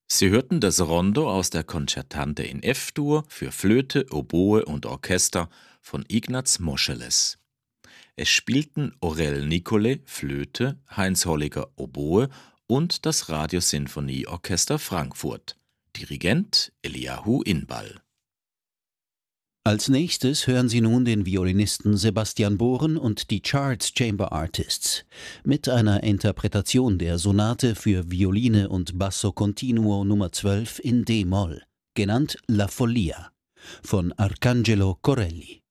Sie hörten das Rondo aus der Concertante in F-Dur für Flöte, Oboe und Orchester von Ignaz Moscheles. Es spielten Aurel Nicolai, Flöte, Heinz Holliger, Oboe und das Radiosinfonieorchester Frankfurt. Dirigent Eliahu Inbal. Als nächstes hören Sie nun den Violinisten Sebastian Bohren und die Charts Chamber Artists mit einer Interpretation der Sonate für Violine und Basso Continuo Nummer 12 in D-Moll, genannt La Follia, von Arcangelo Corelli.